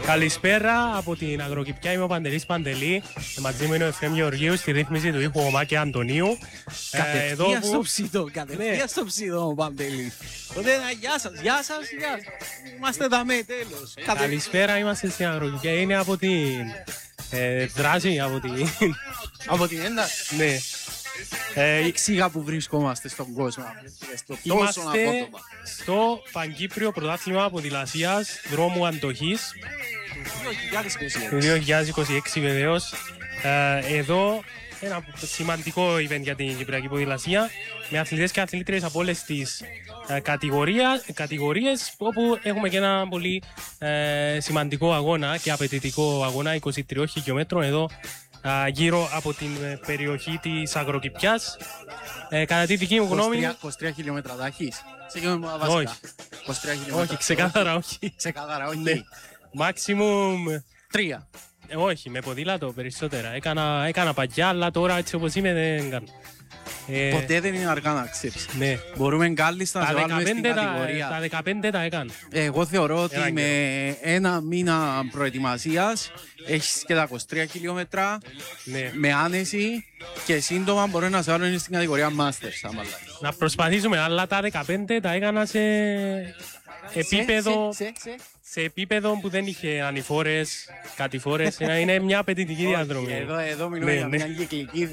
Καλησπέρα από την Αγροκηπιά, είμαι ο Παντελής Παντελή. Μαζί μου είναι ο Εφραίμ Γεωργίου στη ρύθμιση του ήχου ο Μάκη Αντωνίου. Κατευθείαν στο ψητό, κατευθείαν στο ψητό ο Παντελής. Οπότε γεια σας, γεια σας. Είμαστε δαμέ, τέλος. Καλησπέρα, είμαστε στην Αγροκηπιά. Είναι από την δράση, από την... Από την ένταση. Ναι. Εξήγα που βρισκόμαστε στον κόσμο. Στο τόσο Είμαστε απότομα. στο Παγκύπριο Πρωτάθλημα Ποδηλασίας δρόμου Αντοχής του 2026 βεβαίως. Εδώ ένα σημαντικό event για την Κυπριακή Ποδηλασία με αθλητές και αθλήτριες από όλες τις κατηγορίες, όπου έχουμε και ένα πολύ σημαντικό αγώνα και απαιτητικό αγώνα 23 χιλιόμετρων εδώ γύρω από την περιοχή της Αγροκηπιάς. Κατά τη δική μου γνώμη... 23 χιλιόμετρα θα έχεις. Όχι. 23 χιλιόμετρα. Όχι, ξεκάθαρα όχι. Ξεκάθαρα όχι. Ναι. Maximum... 3. Όχι, με ποδήλατο περισσότερα. Έκανα παγιά, αλλά τώρα έτσι όπως είμαι δεν κάνω. Ποτέ δεν είναι αργά να ξέρεις. Ναι. Μπορούμε κάλλιστα να σε βάλουμε στην Τα κατηγορία. 15 τα έκανα. Εγώ θεωρώ ότι Έναν με ένα μήνα προετοιμασίας έχεις και τα 23 χιλιόμετρα Ναι. με άνεση και σύντομα μπορεί να σε βάλουν στην κατηγορία Masters. άμα λέει. Να προσπαθήσουμε, αλλά τα 15 τα έκανα σε επίπεδο... Σε επίπεδο που δεν είχε ανηφόρες, κατηφόρες. Είναι μια απαιτητική διαδρομή. Εδώ μιλούμε Ναι, για ναι. μια κυκλική